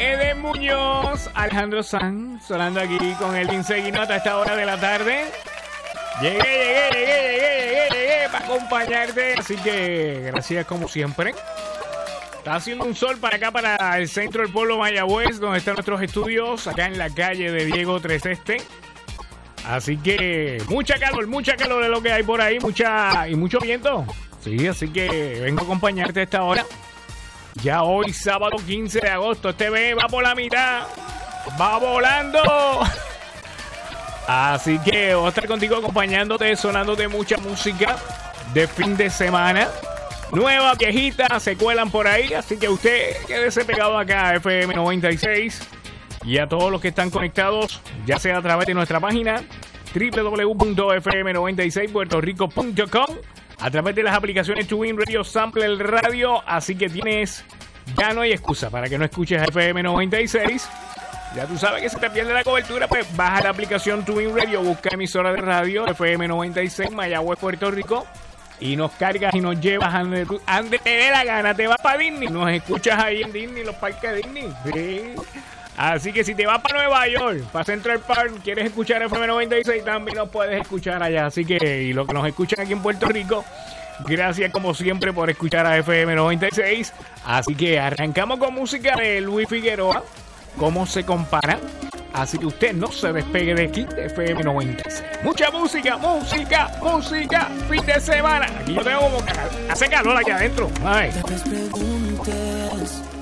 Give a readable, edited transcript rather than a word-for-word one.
Eden Muñoz, Alejandro Sanz, sonando aquí con el Seguino hasta esta hora de la tarde. Llegué para acompañarte, así que gracias como siempre. Está haciendo un sol para acá, para el centro del pueblo Mayagüez, donde están nuestros estudios, acá en la calle de Diego 3 Este. Así que mucha calor es lo que hay por ahí, mucho viento. Sí, así que vengo a acompañarte a esta hora. Ya hoy, sábado 15 de agosto, este mes va por la mitad, va volando. Así que voy a estar contigo acompañándote, sonándote mucha música de fin de semana. Nueva, viejita, se cuelan por ahí. Así que usted quédese pegado acá a FM 96. Y a todos los que están conectados, ya sea a través de nuestra página www.fm96puertorico.com, a través de las aplicaciones TuneIn Radio, Sample Radio. Así que ya no hay excusa para que no escuches FM 96. Ya tú sabes que si te pierde la cobertura, pues baja la aplicación TuneIn Radio, busca emisora de radio FM 96 Mayagüez, Puerto Rico, y nos cargas y nos llevas ande te dé la gana. Te vas para Disney, nos escuchas ahí en Disney, los parques de Disney. Sí. Así que si te vas para Nueva York, para Central Park, quieres escuchar FM 96, también nos puedes escuchar allá. Así que, y los que nos escuchan aquí en Puerto Rico, gracias como siempre por escuchar a FM 96. Así que arrancamos con música de Luis Figueroa, ¿Cómo se compara? Así que usted no se despegue de aquí, de FM 96. Mucha música, fin de semana. Aquí yo tengo como hace calor aquí adentro. Ay. Te preguntes